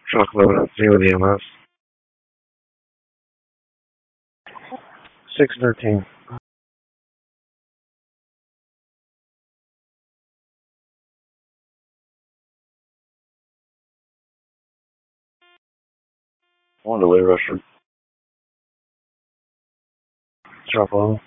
Chocolate, zero DMS. 613. One delay rusher. Chocolate.